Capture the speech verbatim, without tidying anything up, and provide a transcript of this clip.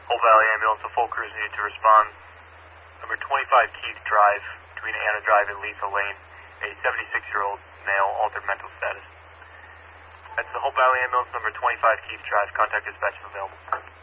Hope Valley Ambulance, a full crews need to respond. Number twenty-five Keith Drive, between Anna Drive and Lisa Lane, a seventy-six-year-old male, altered mental status. That's the Hope Valley Ambulance, number twenty-five Keith Drive. Contact dispatch is available.